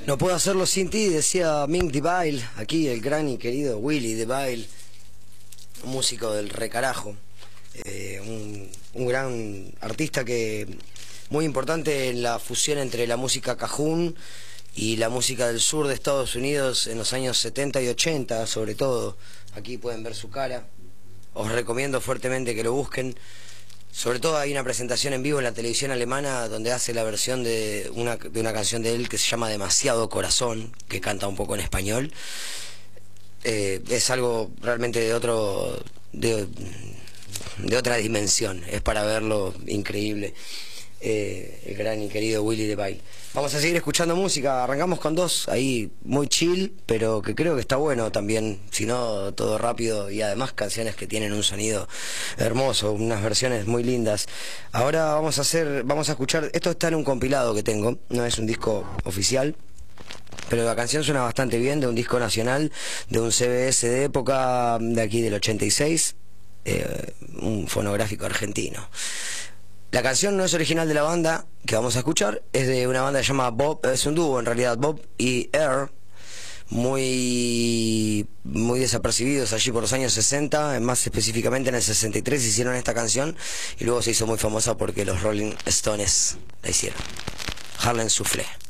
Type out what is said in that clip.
No puedo hacerlo sin ti, decía Mink DeVille, aquí el gran y querido Willie DeVille, un músico del recarajo, un gran artista que muy importante en la fusión entre la música cajún y la música del sur de Estados Unidos en los años 70 y 80, sobre todo. Aquí pueden ver su cara, os recomiendo fuertemente que lo busquen. Sobre todo hay una presentación en vivo en la televisión alemana donde hace la versión de una canción de él que se llama Demasiado Corazón, que canta un poco en español. Es algo realmente de otra dimensión, es para verlo increíble. El gran y querido Willie DeVille. Vamos a seguir escuchando música, arrancamos con dos ahí muy chill, pero que creo que está bueno también, si no todo rápido, y además canciones que tienen un sonido hermoso, unas versiones muy lindas. Ahora vamos a escuchar, esto está en un compilado que tengo, no es un disco oficial, pero la canción suena bastante bien, de un disco nacional, de un CBS de época de aquí del 86, un fonográfico argentino. La canción no es original de la banda que vamos a escuchar, es de una banda que se llama Bob, es un dúo en realidad, Bob y Earl, muy desapercibidos allí por los años 60, más específicamente en el 63 hicieron esta canción y luego se hizo muy famosa porque los Rolling Stones la hicieron. Harlem Shuffle.